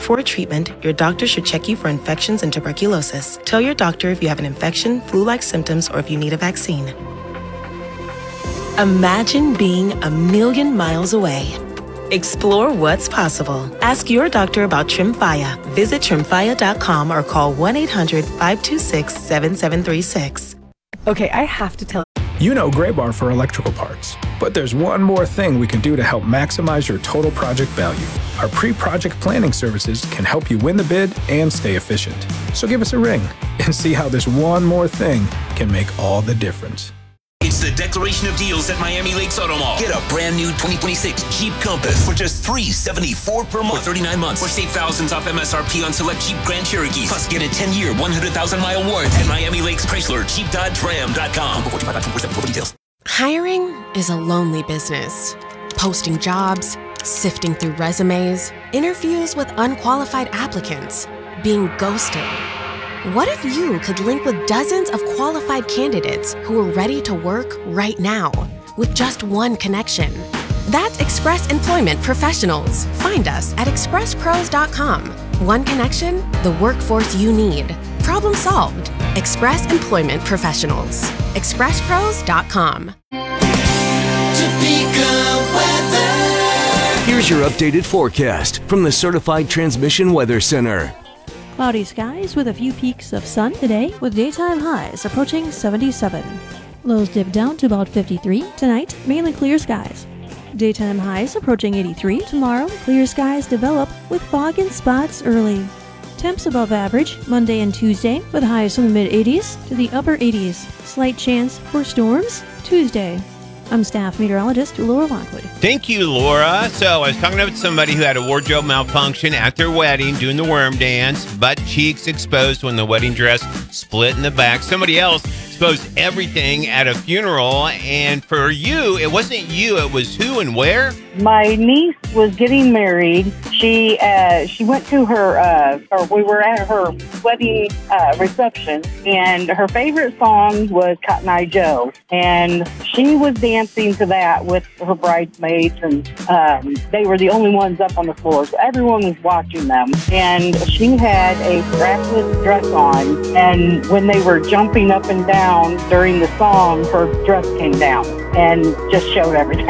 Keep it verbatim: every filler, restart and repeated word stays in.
Before treatment, your doctor should check you for infections and tuberculosis. Tell your doctor if you have an infection, flu-like symptoms, or if you need a vaccine. Imagine being a million miles away. Explore what's possible. Ask your doctor about Tremfya. Visit tremfya dot com or call one eight hundred, five two six, seven seven three six. Okay, I have to tell. You know Graybar for electrical parts, but there's one more thing we can do to help maximize your total project value. Our pre-project planning services can help you win the bid and stay efficient. So give us a ring and see how this one more thing can make all the difference. It's the declaration of deals at Miami Lakes Auto Mall. Get a brand new twenty twenty-six Jeep Compass for just three hundred seventy-four dollars per month for thirty-nine months. Or save thousands off M S R P on select Jeep Grand Cherokees. Plus, get a ten-year, one hundred thousand mile warranty at Miami Lakes Chrysler, Jeep Dodge Ram dot com. Hiring is a lonely business. Posting jobs, sifting through resumes, interviews with unqualified applicants, being ghosted. What if you could link with dozens of qualified candidates who are ready to work right now with just one connection? That's Express Employment Professionals. Find us at express pros dot com. One connection, the workforce you need. Problem solved. Express Employment Professionals. express pros dot com. Here's your updated forecast from the Certified Transmission Weather Center. Cloudy skies with a few peaks of sun today, with daytime highs approaching seventy-seven. Lows dip down to about fifty-three. Tonight, mainly clear skies. Daytime highs approaching eighty-three. Tomorrow, clear skies develop with fog in spots early. Temps above average Monday and Tuesday, with highs from the mid-eighties to the upper eighties. Slight chance for storms Tuesday. I'm staff meteorologist Laura Lockwood. Thank you, Laura. So I was talking about somebody who had a wardrobe malfunction at their wedding, doing the worm dance, butt cheeks exposed when the wedding dress split in the back. Somebody else exposed everything at a funeral, and for you, it wasn't you, it was who and where? My niece was getting married. She uh, she went to her, uh, or we were at her wedding uh, reception, and her favorite song was Cotton Eye Joe, and she was dancing to that with her bridesmaids, and um, they were the only ones up on the floor, so everyone was watching them, and she had a strapless dress on, and when they were jumping up and down during the song, her dress came down and just showed everything.